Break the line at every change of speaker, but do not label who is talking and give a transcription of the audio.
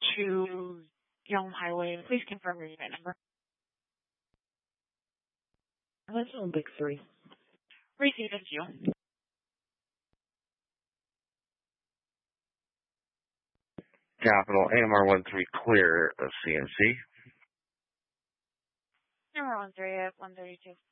to Yelm Highway. Please confirm your unit number.
That's on Big 3.
Received as you.
Capital AMR 13 clear of CNC.
Number 13 at 132.